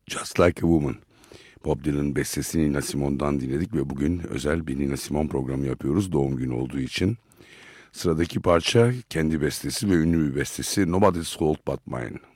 Just Like a Woman. Bob Dylan'ın bestesini Nina Simone'dan dinledik ve bugün özel bir Nina Simone programı yapıyoruz doğum günü olduğu için. Sıradaki parça kendi bestesi ve ünlü bir bestesi Nobody's Fault But Mine.